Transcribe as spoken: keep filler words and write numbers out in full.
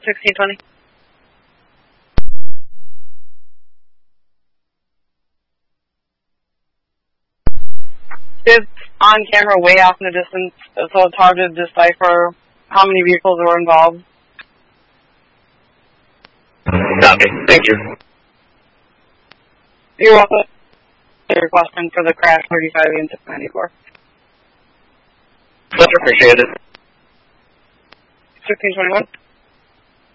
sixteen twenty. It's on camera way off in the distance, so it's hard to decipher how many vehicles were involved. Copy. Thank you. You're welcome. Requesting for the crash thirty-five and six ninety-four. Much appreciated. sixteen twenty-one.